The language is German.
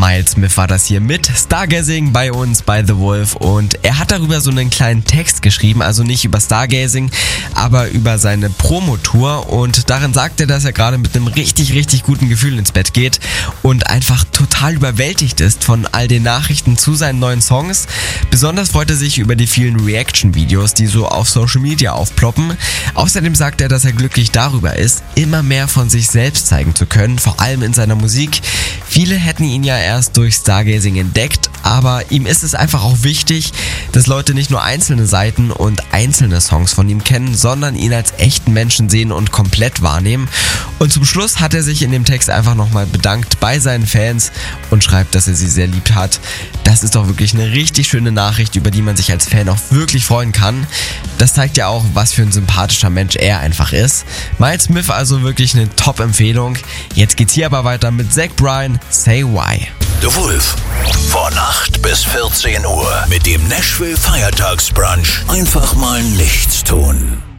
Miles Smith war das hier mit Stargazing bei uns bei The Wolf und er hat darüber so einen kleinen Text geschrieben, also nicht über Stargazing, aber über seine Promotour und darin sagt er, dass er gerade mit einem richtig guten Gefühl ins Bett geht und einfach total überwältigt ist von all den Nachrichten zu seinen neuen Songs. Besonders freut er sich über die vielen Reaction-Videos, die so auf Social Media aufploppen. Außerdem sagt er, dass er glücklich darüber ist, immer mehr von sich selbst zeigen zu können, vor allem in seiner Musik. Viele hätten ihn ja erst durch Stargazing entdeckt, aber ihm ist es einfach auch wichtig, dass Leute nicht nur einzelne Seiten und einzelne Songs von ihm kennen, sondern ihn als echten Menschen sehen und komplett wahrnehmen. Und zum Schluss hat er sich in dem Text einfach nochmal bedankt bei seinen Fans und schreibt, dass er sie sehr lieb hat. Das ist doch wirklich eine richtig schöne Nachricht, über die man sich als Fan auch wirklich freuen kann. Das zeigt ja auch, was für ein sympathischer Mensch er einfach ist. Miles Smith also wirklich eine Top-Empfehlung. Jetzt geht's hier aber weiter mit Zach Bryan, Say Why. The Wolf. Von 8 bis 14 Uhr mit dem Nashville Feiertagsbrunch. Einfach mal nichts tun.